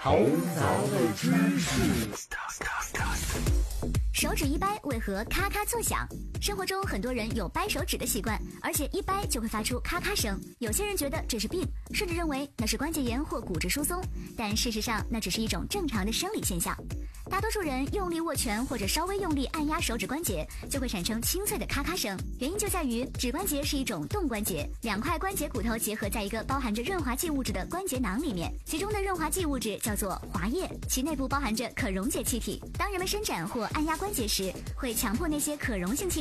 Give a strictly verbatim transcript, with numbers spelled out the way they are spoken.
头脑的知识。 手指一掰为何咔咔作响？生活中很多人有掰手指的习惯，而且一掰就会发出咔咔声。有些人觉得这是病，甚至认为那是关节炎或骨质疏松，但事实上那只是一种正常的生理现象。大多数人用力握拳或者稍微用力按压手指关节，就会产生清脆的咔咔声。原因就在于指关节是一种动关节，两块关节骨头结合在一个包含着润滑剂物质的关节囊里面，其中的润滑剂物质叫做滑液，其内部包含着可溶解气体。当人们伸展或按压关节时，会强迫那些可溶性气